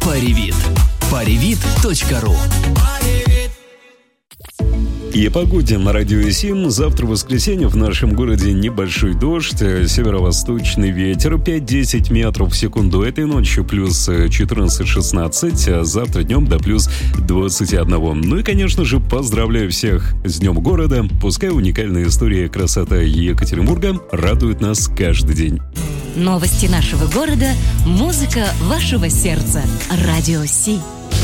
Паривит. Паривит.ру. И о погоде на радио СИМ. Завтра воскресенье, в нашем городе небольшой дождь, северо-восточный ветер 5-10 метров в секунду. Этой ночью плюс 14-16, а завтра днем до плюс 21. Ну и, конечно же, поздравляю всех с Днем города. Пускай уникальная история красота Екатеринбурга радует нас каждый день. Новости нашего города, музыка вашего сердца. Радио Си.